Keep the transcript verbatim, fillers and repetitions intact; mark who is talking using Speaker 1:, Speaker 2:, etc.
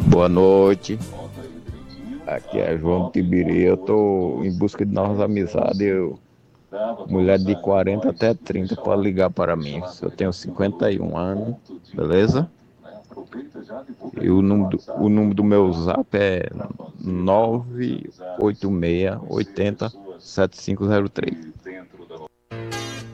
Speaker 1: Boa noite, aqui é João Tibiri. Eu tô em busca de novas amizades. Eu, mulher de quarenta até trinta pode ligar para mim. Eu tenho cinquenta e um anos, beleza? E o número, do- o número do meu zap é nove oito seis oitenta setenta e cinco zero três.